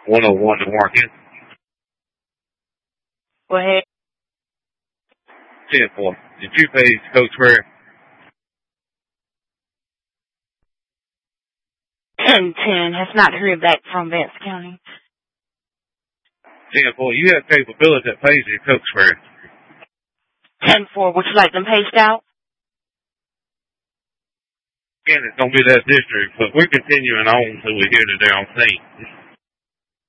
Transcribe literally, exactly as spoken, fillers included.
one oh one to Market. Go ahead. ten four. Did you pay Cokesbury? ten ten. Has not heard back from Vance County. ten four. You have capability that pays in Cokesbury. ten four. Would you like them paged out? Again, it's going to be that district, but we're continuing on until we hear that they're on scene.